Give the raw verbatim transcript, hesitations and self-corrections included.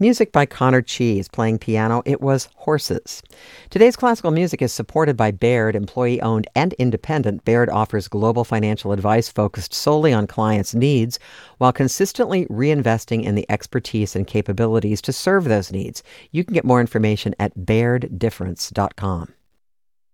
Music by Connor Cheese, playing piano. It was Horses. Today's classical music is supported by Baird, employee-owned and independent. Baird offers global financial advice focused solely on clients' needs while consistently reinvesting in the expertise and capabilities to serve those needs. You can get more information at baird difference dot com.